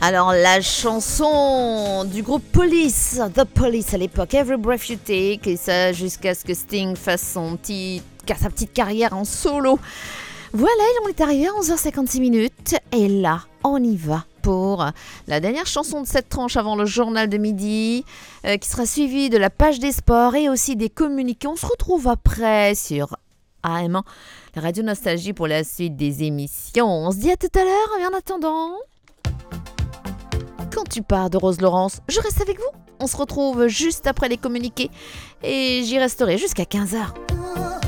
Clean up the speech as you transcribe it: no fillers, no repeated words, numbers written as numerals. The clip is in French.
Alors la chanson du groupe Police, The Police à l'époque, Every Breath You Take, et ça jusqu'à ce que Sting fasse sa petite carrière en solo. Voilà, on est arrivé à 11h56 et là, on y va pour la dernière chanson de cette tranche avant le journal de midi, qui sera suivie de la page des sports et aussi des communiqués. On se retrouve après sur AM, la Radio Nostalgie, pour la suite des émissions. On se dit à tout à l'heure, et en attendant... Quand tu pars de Rose Laurence, je reste avec vous. On se retrouve juste après les communiqués et j'y resterai jusqu'à 15h.